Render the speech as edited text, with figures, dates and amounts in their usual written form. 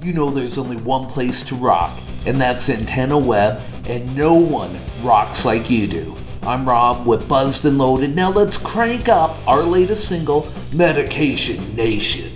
you know there's only one place to rock, and that's Antenna Web, and no one rocks like you do. I'm Rob with Buzzed and Loaded. Now let's crank up our latest single, Medication Nation.